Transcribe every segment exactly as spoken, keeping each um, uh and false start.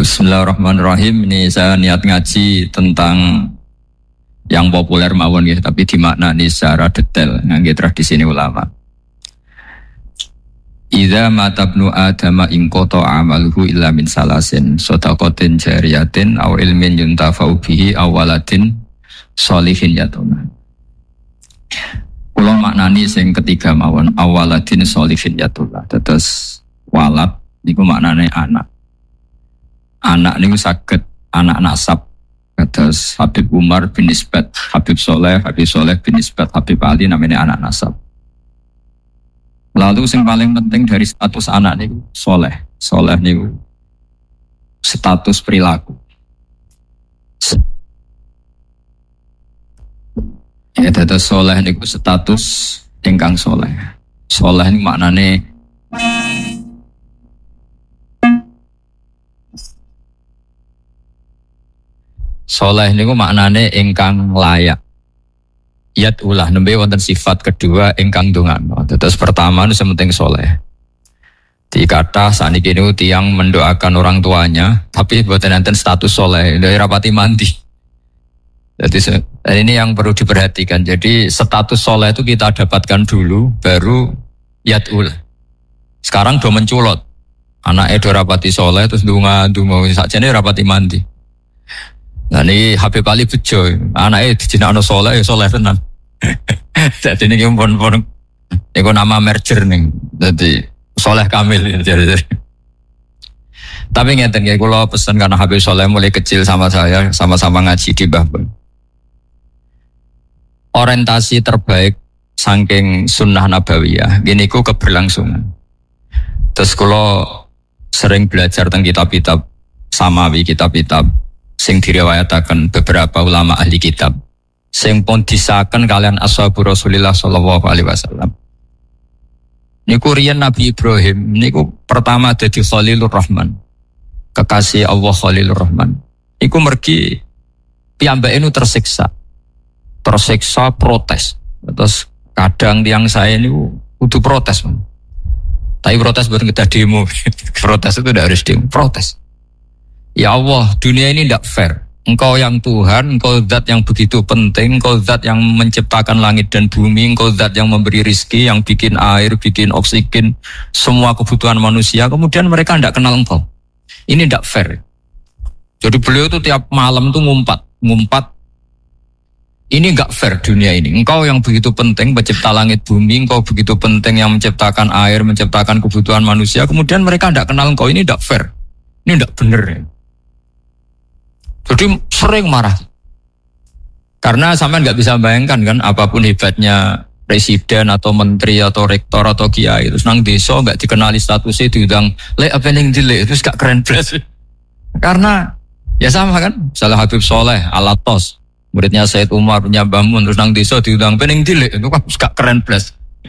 Bismillahirrahmanirrahim. Ini saya niat ngaji tentang yang populer mawon ya, tapi dimaknani secara detail ngangge tradisi ulama. Idza matabnu adama in qata amaluhu illa min salasin shadaqatin jariyatin aw ilmin yuntafa'u bihi aw waladin sholihin yatuna. Kula maknani sing ketiga mawon awaladin sholihin yatuna. Terus walad niku maknane anak. Anak niku saged anak nasab kados Habib Umar bin Nisbat, Habib Soleh, Habib Soleh bin Nisbat, Habib Ali namanya anak nasab. Lalu yang paling penting dari status anak niku soleh. Soleh niku status perilaku. Ya dados soleh niku status ingkang soleh. Soleh niku maknane soleh niku maknane ingkang layak. Yat ulah nembe wonten sifat kedua ingkang ndongakno. Terus pertama nu sementing soleh. Di kata saniki niku tiyang mendoakan orang tuanya, tapi mboten enten status soleh, ndak rapati mandi. Jadi ini yang perlu diperhatikan. Jadi status soleh itu kita dapatkan dulu, baru yat ulah. Sekarang do menculot. Anake do rapati soleh terus ndonga-ndonga sakjane rapati mandi. Nah ini Habib Ali bejo, anaknya dijinakno soleh, ya soleh tenan. Jadi ini pun-pun, ini nama merger nih, jadi soleh kamil. Jadi. Tapi ngeten ya, kalau pesan karena Habib Soleh mulai kecil sama saya, sama-sama ngaji di Bahbun. Orientasi terbaik saking sunnah nabawiyah, gini ku keberlangsungan. Terus kalau sering belajar tentang kitab-kitab samawi, kitab-kitab sing diriwayataken beberapa ulama ahli kitab sing pun disahkan kalian ashabu Rasulillah sallallahu alaihi wasallam. Niku riyen Nabi Ibrahim niku pertama dadi Khalilur Rahman. Kekasih Allah Khalilur Rahman. Niku mergi piyambake nu tersiksa. Tersiksa protes. Terus kadang tiang saya niku kudu protes. Tapi protes bukan kita demo. Protes itu tidak harus demo, protes. Ya Allah, dunia ini tidak fair. Engkau yang Tuhan, engkau zat yang begitu penting, engkau zat yang menciptakan langit dan bumi, engkau zat yang memberi rizki, yang bikin air, bikin oksigen, semua kebutuhan manusia, kemudian mereka tidak kenal engkau. Ini tidak fair. Jadi beliau itu tiap malam itu ngumpat, ngumpat. Ini enggak fair dunia ini. Engkau yang begitu penting mencipta langit bumi, engkau begitu penting yang menciptakan air, menciptakan kebutuhan manusia, kemudian mereka tidak kenal engkau. Ini tidak fair. Ini tidak benar ya. Jadi sering marah. Karena sampean nggak bisa bayangkan kan apapun hebatnya presiden atau menteri atau rektor atau kiai terus nang desa nggak dikenali statusnya diundang le apa yang dile terus gak keren plus. Karena ya sama kan, misalnya Habib Soleh Alatos muridnya Said Umar punya Bamun terus nang desa diundang pening dile itu kan gak keren plus.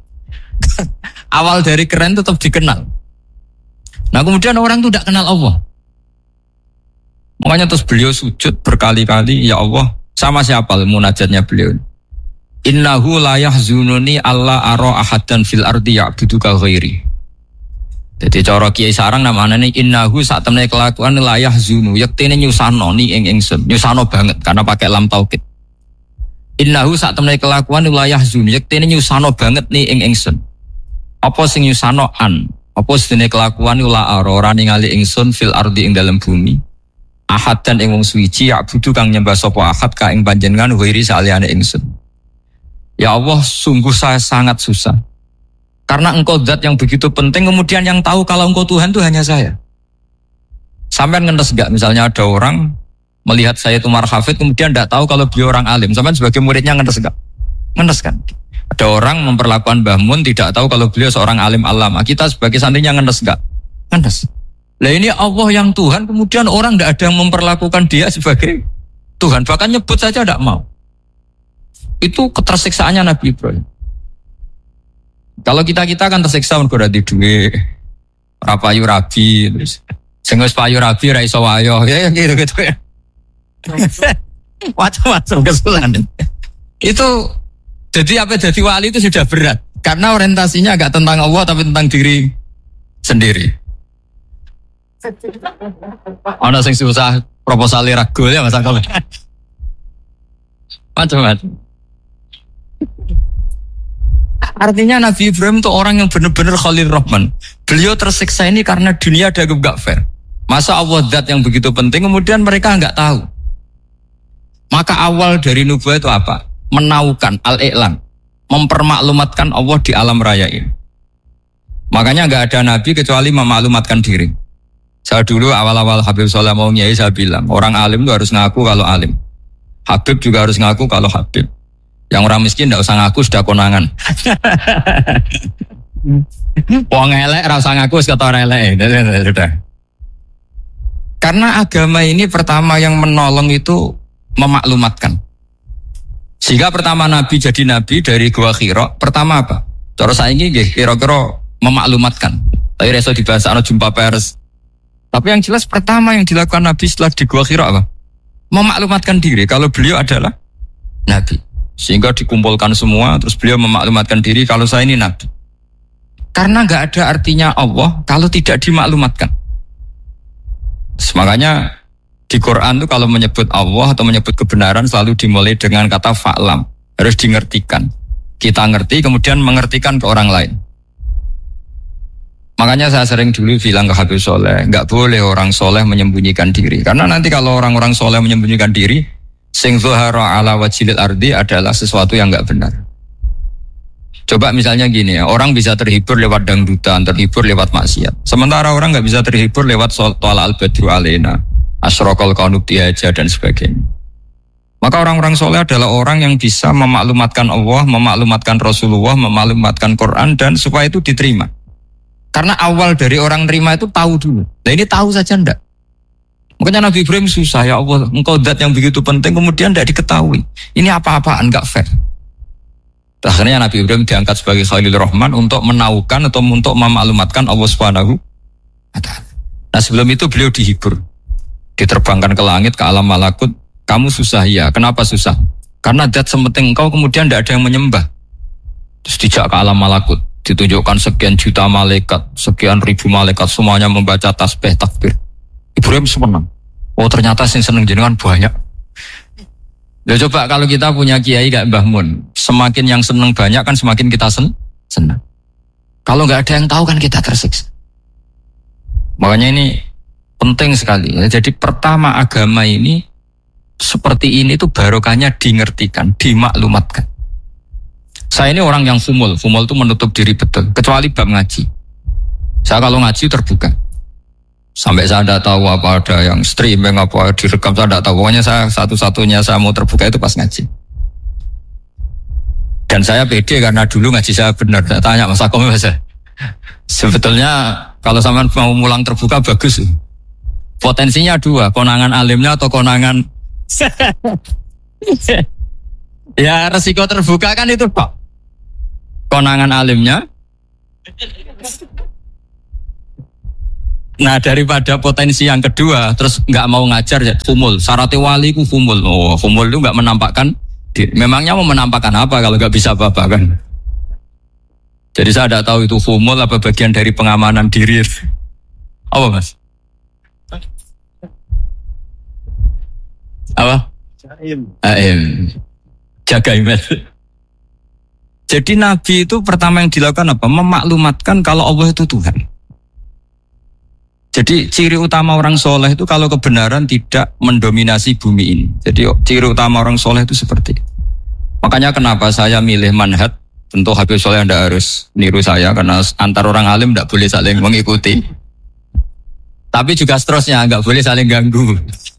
Awal dari keren tetap dikenal. Nah kemudian orang itu tidak kenal Allah. Makanya terus beliau sujud berkali-kali, ya Allah, sama siapa munajatnya beliau? Innahu la yahzununi alla ara ahadan fil ardi ya'buduka ghairi. Jadi cara Kiai Sarang namanya ini innahu saat temne kelakuan la yahzunu, yektene nyusano ni ing ingsun, nyusano banget karena pakai lam taukid. Innahu saat temne kelakuan la yahzunu, yektene nyusano banget ni ing ingsun. Apa sing nyusano an? Apa sedene kelakuan la ara ora ningali ingsun fil ardi ing dalam bumi. Ahad dan ing wong suci ya budu kang nyembah sapa ahad ka ing panjenengan wiri saliyane ingsun. Ya Allah, sungguh saya sangat susah. Karena engkau zat yang begitu penting, kemudian yang tahu kalau engkau Tuhan itu hanya saya. Sampai ngenes enggak misalnya ada orang melihat saya itu marhafid kemudian enggak tahu kalau beliau orang alim. Sampai sebagai muridnya ngenes enggak? Ngenes kan? Ada orang memperlakukan Mbah Mun tidak tahu kalau beliau seorang alim alama. Kita sebagai santrinya ngenes enggak? Ngenes. Lah ini Allah yang Tuhan, kemudian orang tidak ada yang memperlakukan dia sebagai Tuhan. Bahkan nyebut saja tidak mau. Itu ketersiksaannya Nabi Ibrahim. Kalau kita-kita kan tersiksa mergo di duit, rapayu rabi, terus sing wis payu rabi ra iso wayo, ya gitu-gitu ya. Macam-macam kesalahan. Itu jadi apa jadi wali itu sudah berat. Karena orientasinya agak tentang Allah tapi tentang diri sendiri. Ana sing susah proposal ragu ya Mas Angkol. Macam-macam. Artinya Nabi Ibrahim itu orang yang benar-benar Khalil Rahman. Beliau tersiksa ini karena dunia dianggap gak fair. Masa Allah zat yang begitu penting kemudian mereka nggak tahu. Maka awal dari nubuah itu apa? Menaukan, al-i'lan, mempermaklumatkan Allah di alam raya ini. Makanya nggak ada nabi kecuali memaklumatkan diri. Saya dulu awal-awal Habib Soleh mau nyai saya bilang orang alim itu harus ngaku kalau alim. Habib juga harus ngaku kalau Habib. Yang orang miskin nggak usah ngaku sudah konangan. Wong elek rasa ngaku kata orang elek. Sudah. Karena agama ini pertama yang menolong itu memaklumatkan. Sehingga pertama Nabi jadi Nabi dari Gua Hira, pertama apa? Cara saiki nggih kira-kira memaklumatkan. Tapi reso dibahas ana jumpa pers. Tapi yang jelas pertama yang dilakukan Nabi setelah di Gua Hira apa? Memaklumatkan diri kalau beliau adalah Nabi. Sehingga dikumpulkan semua, terus beliau memaklumatkan diri kalau saya ini Nabi. Karena nggak ada artinya Allah kalau tidak dimaklumatkan. Makanya di Quran itu kalau menyebut Allah atau menyebut kebenaran selalu dimulai dengan kata fa'lam. Harus dingertikan. Kita ngerti kemudian mengertikan ke orang lain. Makanya saya sering dulu bilang ke Habib Soleh, nggak boleh orang soleh menyembunyikan diri. Karena nanti kalau orang-orang soleh menyembunyikan diri, sing zuhara ala wajhil ardi adalah sesuatu yang nggak benar. Coba misalnya gini ya, orang bisa terhibur lewat dangdutan, terhibur lewat maksiat. Sementara orang nggak bisa terhibur lewat Thala al-Badru alaina, Asyraqal qanub tihaja dan sebagainya. Maka orang-orang soleh adalah orang yang bisa memaklumatkan Allah, memaklumatkan Rasulullah, memaklumatkan Quran dan supaya itu diterima. Karena awal dari orang terima itu tahu dulu. Nah ini tahu saja enggak. Makanya Nabi Ibrahim susah, ya Allah, engkau zat yang begitu penting kemudian tidak diketahui. Ini apa-apaan, enggak fair. Akhirnya Nabi Ibrahim diangkat sebagai Khalil Rahman untuk menaukan atau untuk memaklumatkan Allah Subhanahu wa taala. Nah sebelum itu beliau dihibur. Diterbangkan ke langit, ke alam malakut. Kamu susah ya, kenapa susah? Karena zat sepenting engkau kemudian tidak ada yang menyembah. Terus dijak ke alam malakut. Ditunjukkan sekian juta malaikat, sekian ribu malaikat, semuanya membaca tasbih takbir. Ibrahim senang. Oh ternyata yang senang jenengan banyak. Ya coba kalau kita punya kiai kayak Mbah Mun, semakin yang senang banyak kan semakin kita sen senang. Kalau nggak ada yang tahu kan kita tersiksa. Makanya ini penting sekali. Jadi pertama agama ini seperti ini tuh barokahnya dingertikan, dimaklumatkan. Saya ini orang yang fumul, fumul itu menutup diri betul, kecuali bab ngaji. Saya kalau ngaji terbuka. Sampai saya tidak tahu apa ada yang streaming, apa direkam, saya tidak tahu. Pokoknya saya satu-satunya saya mau terbuka itu pas ngaji. Dan saya pede karena dulu ngaji saya benar. Saya tanya Mas Akom, Mas, sebetulnya kalau sampean mau mulang terbuka bagus. Potensinya dua, konangan alimnya atau konangan. Ya resiko terbuka kan itu Pak. Konangan alimnya. Nah daripada potensi yang kedua terus nggak mau ngajar ya fumul. Syaratnya wali ku fumul. Oh fumul itu nggak menampakkan. Memangnya mau menampakkan apa kalau nggak bisa apa-apa kan? Jadi saya tidak tahu itu fumul apa bagian dari pengamanan diri. Apa Mas? Apa? Aim. Aim. Jaga iman. Jadi Nabi itu pertama yang dilakukan apa? Memaklumatkan kalau Allah itu Tuhan. Jadi ciri utama orang soleh itu kalau kebenaran tidak mendominasi bumi ini. Jadi ciri utama orang soleh itu seperti itu. Makanya kenapa saya milih manhaj. Tentu Habib Soleh anda harus niru saya karena antar orang alim tidak boleh saling mengikuti. Tapi juga seterusnya nggak boleh saling ganggu.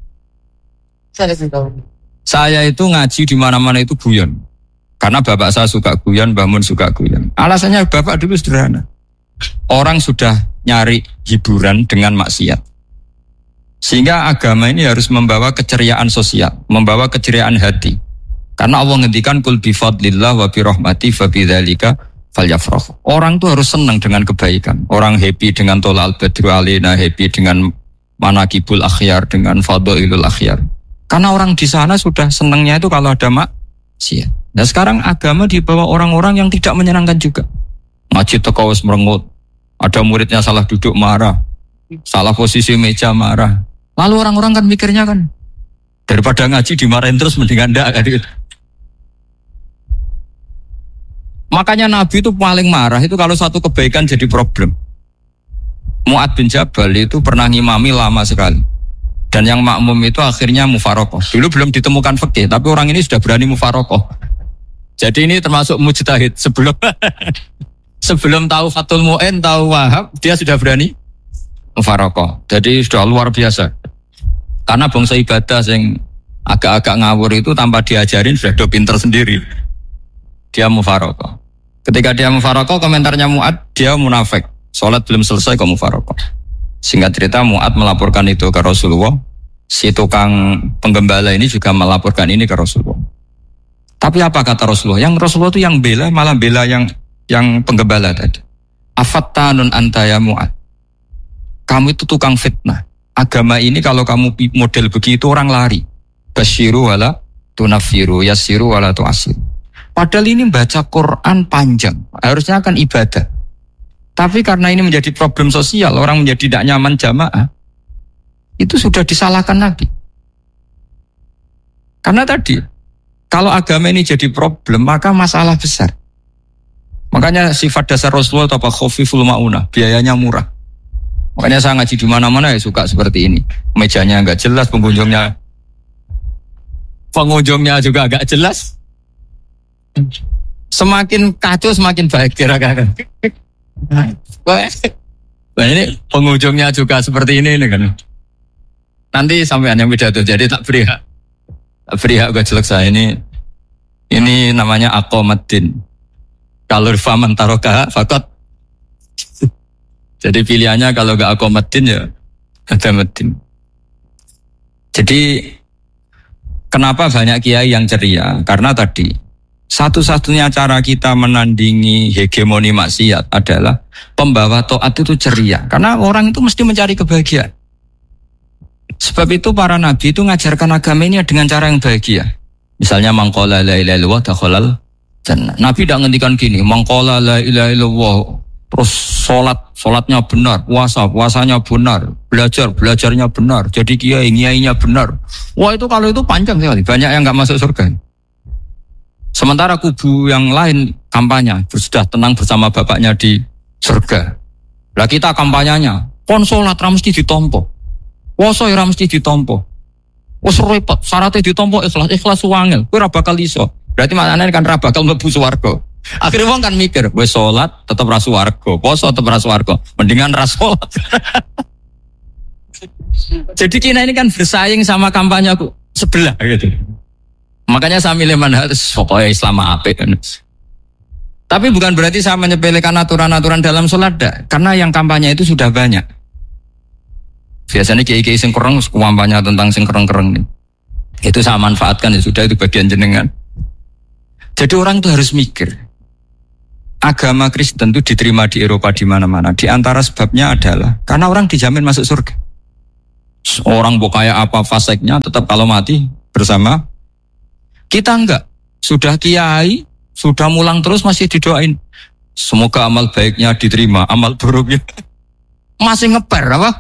Saya itu ngaji di mana-mana itu guyon. Karena bapak saya suka guyon, Mbah Mun suka guyon. Alasannya bapak dulu sederhana. Orang sudah nyari hiburan dengan maksiat. Sehingga agama ini harus membawa keceriaan sosial, membawa keceriaan hati. Karena Allah ngendikan kul bi fadlillah wa bi rahmati fa bidzalika falyafrahu. Orang tuh harus senang dengan kebaikan. Orang happy dengan Thala al-Badru alaina, happy dengan manaqibul akhyar, dengan fadhailul akhyar. Karena orang di sana sudah senangnya itu kalau ada maksiat. Nah sekarang agama dibawa orang-orang yang tidak menyenangkan juga. Ngaji teko wis merengut. Ada muridnya salah duduk marah. Salah posisi meja marah. Lalu orang-orang kan mikirnya kan, daripada ngaji dimarahin terus mendingan enggak kan gitu. Makanya Nabi itu paling marah itu kalau satu kebaikan jadi problem. Mu'ad bin Jabal itu pernah ngimami lama sekali. Dan yang makmum itu akhirnya mufarokoh. Dulu belum ditemukan fikih, tapi orang ini sudah berani mufarokoh. Jadi ini termasuk mujtahid. Sebelum sebelum tahu Fathul Mu'in, tahu Wahab, dia sudah berani mufarokoh. Jadi sudah luar biasa. Karena bangsa ibadah yang agak-agak ngawur itu tanpa diajarin sudah do pinter sendiri. Dia mufarokoh. Ketika dia mufarokoh, komentarnya Mu'ad, dia munafik. Sholat belum selesai kok mufarokoh. Singkat cerita Mu'ad melaporkan itu ke Rasulullah. Si tukang penggembala ini juga melaporkan ini ke Rasulullah. Tapi apa kata Rasulullah? Yang Rasulullah itu yang bela, malah bela yang yang penggembala tadi. Afattanun anta ya Mu'ad. Kamu itu tukang fitnah. Agama ini kalau kamu model begitu orang lari. Basyiru wala tunafiru, yassiru wala tu'asiru. Padahal ini baca Quran panjang, harusnya kan ibadah. Tapi karena ini menjadi problem sosial, orang menjadi tidak nyaman jamaah, itu sudah disalahkan Nabi. Karena tadi, kalau agama ini jadi problem, maka masalah besar. Makanya sifat dasar Rasulullah apa khafiful ma'unah, biayanya murah. Makanya saya ngaji di mana-mana ya suka seperti ini. Mejanya enggak jelas, pengunjungnya pengunjungnya juga agak jelas. Semakin kacau semakin baik kira-kira. Nah ini pengunjungnya juga seperti ini, ini kan. Nanti sampean yang pidato, jadi tak beri hak. Tak beri hak gak selesai ini. Ini namanya aqomaddin. Kalau faman taroka fakot. Jadi pilihannya kalau gak aqomaddin ya ada maddin. Jadi kenapa banyak kiai yang ceria? Karena tadi satu-satunya cara kita menandingi hegemoni maksiat adalah pembawa taat itu ceria. Karena orang itu mesti mencari kebahagiaan. Sebab itu para nabi itu mengajarkan agama ini dengan cara yang bahagia. Misalnya mangqala la ilaha illallah dakhalal jannah. Nabi tidak ngendikan gini, mangqala la ilaha illallah terus salat, salatnya benar, puasa, puasanya benar, belajar, belajarnya benar, jadi kiai, kiainya benar. Wah itu kalau itu panjang sekali, banyak yang enggak masuk surga. Sementara kubu yang lain kampanye, sudah tenang bersama bapaknya di surga. Lah kita kampanyenya, konsolat mesti ditompo. Puasa ora mesti ditompo. Wes repot, syaratnya ditompo ikhlas, ikhlas wangel. Kowe ora bakal iso. Berarti maknane kan ora bakal mlebu swarga. Akhirnya wong kan mikir, wes salat tetep ra swarga, puasa tetep ra swarga. Mendingan ra salat. Jadi Cina ini kan bersaing sama kampanye aku sebelah gitu. Makanya saya milih manhaj pokoknya Islam apik. Tapi bukan berarti saya menyepelekan aturan-aturan dalam sholat, dah. Karena yang kampanye itu sudah banyak. Biasanya kiai-kiai sing kereng kampanye tentang sing kereng-kereng. Itu saya manfaatkan ya sudah, itu bagian jenengan. Jadi orang itu harus mikir. Agama Kristen itu diterima di Eropa di mana-mana. Di antara sebabnya adalah karena orang dijamin masuk surga. Orang bokaya apa faseknya tetap kalau mati bersama. Kita enggak, sudah kiai, sudah mulang terus masih didoain. Semoga amal baiknya diterima, amal buruknya masih ngeper apa?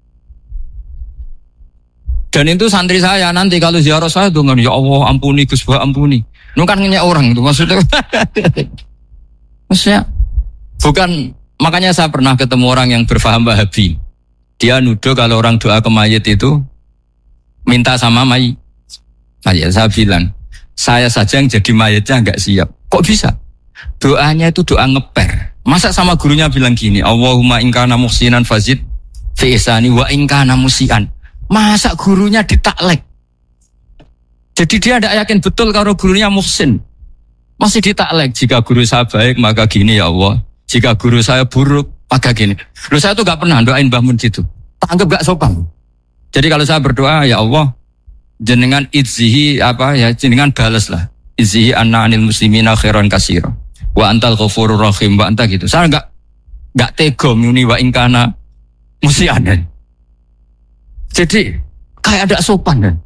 Dan itu santri saya nanti kalau ziarah saya dengan ya Allah ampuni Gus Bah ampuni. Itu kan ngenyek orang itu maksudnya. Maksudnya bukan, makanya saya pernah ketemu orang yang berfaham Wahabi. Dia nuduh kalau orang doa ke mayit itu minta sama mayit. Mayit saya bilang, saya saja yang jadi mayatnya enggak siap. Kok bisa? Doanya itu doa ngeper. Masa sama gurunya bilang gini, Allahumma in kana muhsinan fazid fi ihsani wa in kana musian. Masa gurunya ditaklek? Jadi dia tidak yakin betul kalau gurunya muhsin. Masih ditaklek, jika guru saya baik maka gini ya Allah. Jika guru saya buruk maka gini. Loh saya tuh gak pernah doain Mbah Mun gitu. Tak anggap gak sopan. Jadi kalau saya berdoa ya Allah, jenengan izzihi apa ya jenengan balas lah izzihi anna anil muslimina khairan katsira wa antal ghafurur rahim wa anta gitu. Saya enggak enggak tega muni wa ingkana musianan. Jadi kayak ada sopan kan.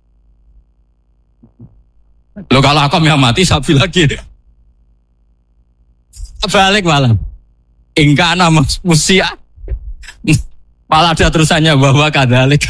Lo kalau aku yang mati sapi lagi deh. Balik malam ingkana musia Malah ada terusannya bahwa kadalik.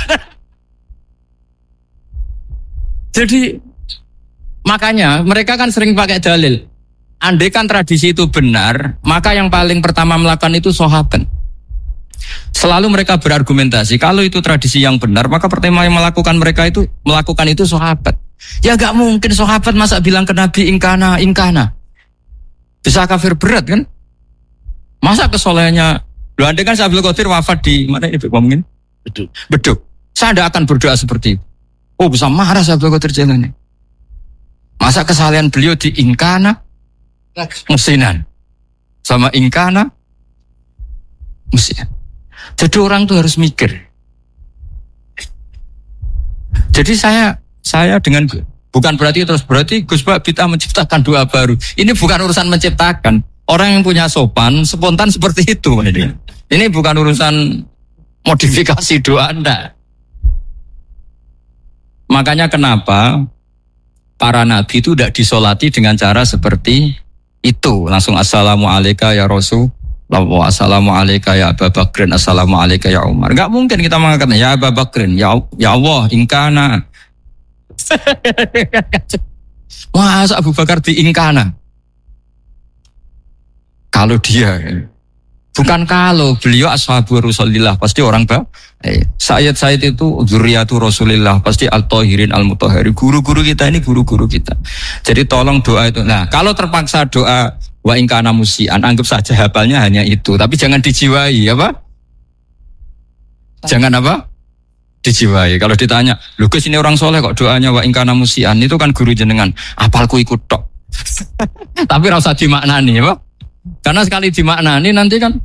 Jadi makanya mereka kan sering pakai dalil. Andai kan tradisi itu benar, maka yang paling pertama melakukan itu sahabat. Selalu mereka berargumentasi, kalau itu tradisi yang benar, maka pertama yang melakukan mereka itu melakukan itu sahabat. Ya gak mungkin sahabat masa bilang ke Nabi ingkana, ingkana. Bisa kafir berat kan? Masa kesolehannya, loh andai kan Abdul Qadir wafat di mana ini ngomongin? Beduk. Beduk. Saya tidak akan berdoa seperti itu. Oh bisa marah Abdul Qadir Jailani. Masa kesalahan beliau di ingkana? Musinan sama ingkana musinan. Jadi orang tuh harus mikir. Jadi saya saya dengan bukan berarti terus berarti Gus Bak kita menciptakan doa baru. Ini bukan urusan menciptakan. Orang yang punya sopan spontan seperti itu ini. Ini bukan urusan modifikasi doa Anda. Makanya kenapa para nabi itu tidak disolati dengan cara seperti itu, langsung assalamualaikum ya Rasulullah, assalamualaikum ya Abu Bakrin, assalamualaikum ya Umar. Enggak mungkin kita mengatakan ya Abu Bakrin, ya ya Allah, ingkana. Masa Abu Bakar di ingkana? Kalau dia, bukan kalau beliau ashabu Rasulillah, pasti orang bah. Eh, Sayyid-Sayyid itu zuriatu Rasulillah, pasti al-Tahirin al-Mutahhari. Guru-guru kita ini guru-guru kita. Jadi tolong doa itu. Nah, kalau terpaksa doa wa ingkana musian, anggap saja hafalnya hanya itu, tapi jangan dijiwai, apa? Jangan apa? Dijiwai. Kalau ditanya, "Lho Gus ini orang soleh kok doanya wa ingkana musian?" Itu kan guru jenengan. Apalku ikut tok. Tapi ora usah dimaknani, apa? Karena sekali dimaknani nanti kan.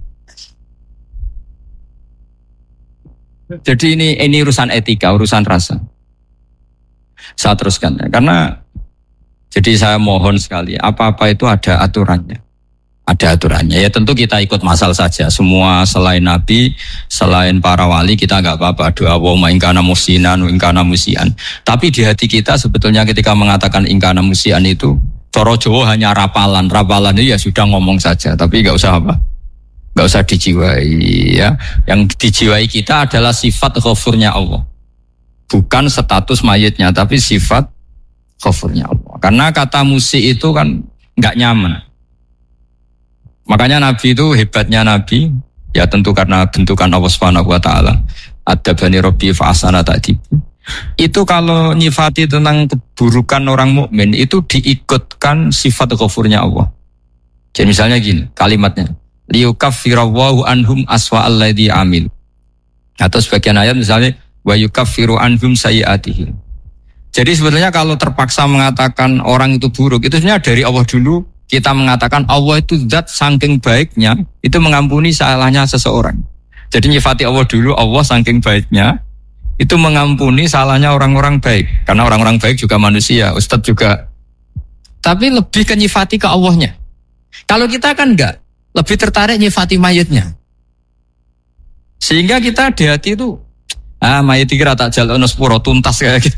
Jadi ini ini urusan etika, urusan rasa. Saya teruskan ya, karena jadi saya mohon sekali, apa-apa itu ada aturannya. Ada aturannya. Ya tentu kita ikut masal saja. Semua selain Nabi, selain para wali kita enggak apa-apa doa wa ingkana musinan, ingkana musian. Tapi di hati kita sebetulnya ketika mengatakan ingkana musian itu cara Jawa hanya rapalan. Rapalan itu ya sudah ngomong saja, tapi enggak usah apa? Enggak usah dijiwai ya. Yang dijiwai kita adalah sifat ghafurnya Allah. Bukan status mayitnya, tapi sifat ghafurnya Allah. Karena kata musik itu kan enggak nyaman. Makanya Nabi itu hebatnya Nabi, ya tentu karena bentukan Allah Subhanahu wa taala. Adabani Rabbi fa ahsana ta'dibi. Itu kalau nyifati tentang keburukan orang mukmin itu diikutkan sifat ghafurnya Allah. Jadi misalnya gini, kalimatnya liyukaffirallahu anhum aswa alladhi amil. Atau sebagian ayat misalnya wa yukaffiru anhum sayyi'atihim. Jadi sebetulnya kalau terpaksa mengatakan orang itu buruk, itu sebenarnya dari Allah dulu kita mengatakan Allah itu zat saking baiknya itu mengampuni salahnya seseorang. Jadi nyifati Allah dulu, Allah saking baiknya itu mengampuni salahnya orang-orang baik. Karena orang-orang baik juga manusia, Ustadz juga. Tapi lebih ke nyifati ke Allahnya. Kalau kita kan enggak, lebih tertarik nyifati mayitnya. Sehingga kita di hati itu, ah mayit kira tak jalan sepuro tuntas kayak gitu.